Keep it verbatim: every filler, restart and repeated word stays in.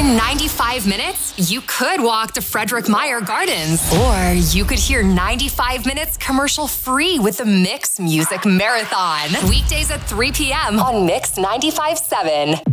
In ninety-five minutes, you could walk to Frederick Meyer Gardens, or you could hear ninety-five minutes commercial-free with the Mix Music Marathon. Weekdays at three p.m. on Mix ninety-five point seven.